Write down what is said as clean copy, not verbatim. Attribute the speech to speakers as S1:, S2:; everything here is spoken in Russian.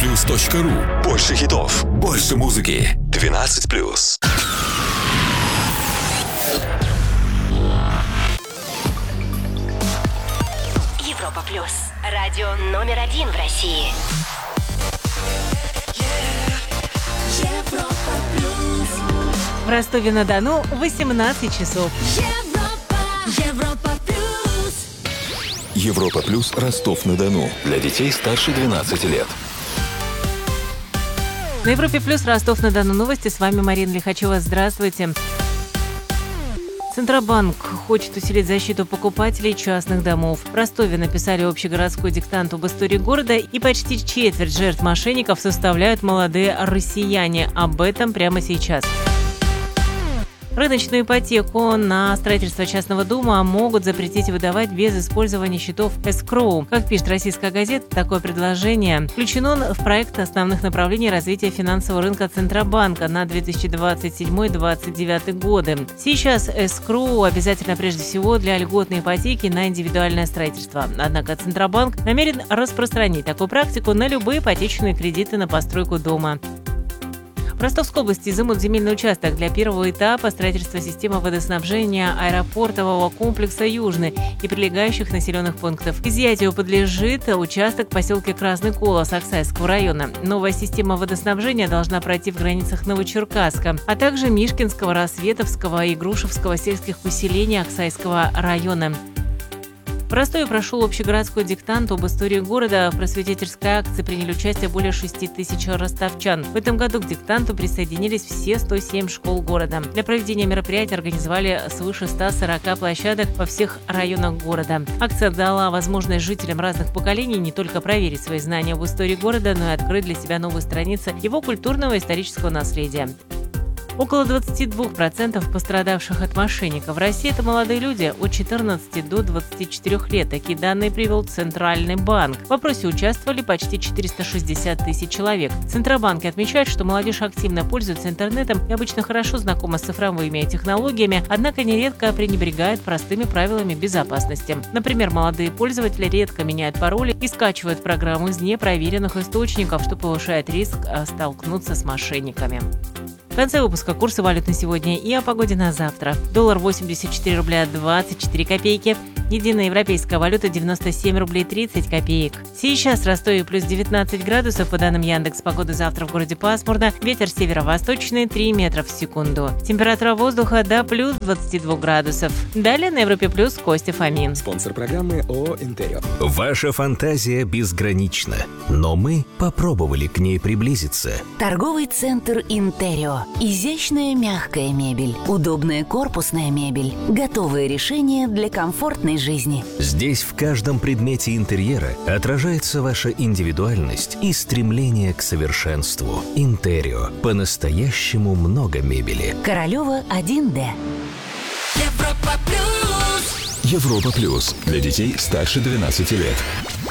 S1: europaplus.ru. Больше хитов, больше музыки. 12+.
S2: Европа плюс. Радио номер 1 в России. Европа плюс.
S3: В Ростове-на-Дону 18 часов.
S2: Европа плюс.
S1: Европа плюс Ростов-на-Дону. Для детей старше 12 лет.
S3: На Европе плюс Ростов-на-Дону новости. С вами Марина Лихачева. Здравствуйте. Центробанк хочет усилить защиту покупателей частных домов. В Ростове написали общегородской диктант об истории города, и почти четверть жертв мошенников составляют молодые россияне. Об этом прямо сейчас. Рыночную ипотеку на строительство частного дома могут запретить выдавать без использования счетов escrow. Как пишет «Российская газета», такое предложение включено в проект основных направлений развития финансового рынка Центробанка на 2027-2029 годы. Сейчас escrow обязательно прежде всего для льготной ипотеки на индивидуальное строительство. Однако Центробанк намерен распространить такую практику на любые ипотечные кредиты на постройку дома. В Ростовской области изымут земельный участок для первого этапа строительства системы водоснабжения аэропортового комплекса «Южный» и прилегающих населенных пунктов. Изъятию подлежит участок в поселке Красный Колос Аксайского района. Новая система водоснабжения должна пройти в границах Новочеркасска, а также Мишкинского, Рассветовского и Грушевского сельских поселений Аксайского района. В Ростове прошел общегородской диктант об истории города. В просветительской акции приняли участие более 6 тысяч ростовчан. В этом году к диктанту присоединились все 107 школ города. Для проведения мероприятия организовали свыше 140 площадок во всех районах города. Акция дала возможность жителям разных поколений не только проверить свои знания об истории города, но и открыть для себя новые страницы его культурного и исторического наследия. Около 22% пострадавших от мошенников в России – это молодые люди от 14 до 24 лет. Такие данные привел Центральный банк. В опросе участвовали почти 460 тысяч человек. Центробанки отмечают, что молодежь активно пользуется интернетом и обычно хорошо знакома с цифровыми технологиями, однако нередко пренебрегает простыми правилами безопасности. Например, молодые пользователи редко меняют пароли и скачивают программу из непроверенных источников, что повышает риск столкнуться с мошенниками. В конце выпуска курсы валют на сегодня и о погоде на завтра. Доллар 84 рубля 24 копейки. Единая европейская валюта 97 рублей 30 копеек. Сейчас в Ростове плюс 19 градусов. По данным Яндекс.Погоды, завтра в городе пасмурно. Ветер северо-восточный 3 метра в секунду. Температура воздуха до плюс 22 градусов. Далее на Европе плюс Костя Фомин.
S4: Спонсор программы ООО «Интерио».
S5: Ваша фантазия безгранична, но мы попробовали к ней приблизиться.
S2: Торговый центр «Интерио». Изящная мягкая мебель, удобная корпусная мебель, готовые решения для комфортной жизни.
S5: Здесь в каждом предмете интерьера отражается ваша индивидуальность и стремление к совершенству. Интерио. По-настоящему много мебели.
S2: Королева 1Д.
S1: Европа плюс. Для детей старше 12 лет.